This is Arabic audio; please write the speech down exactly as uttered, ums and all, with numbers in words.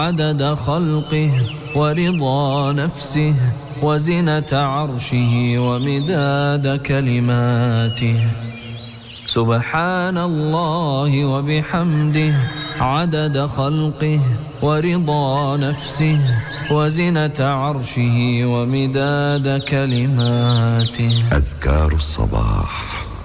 عدد خلقه ورضا نفسه وزنة عرشه ومداد كلماته. سبحان الله وبحمده عدد خلقه ورضا نفسه وزنة عرشه ومداد كلماته. أذكار الصباح.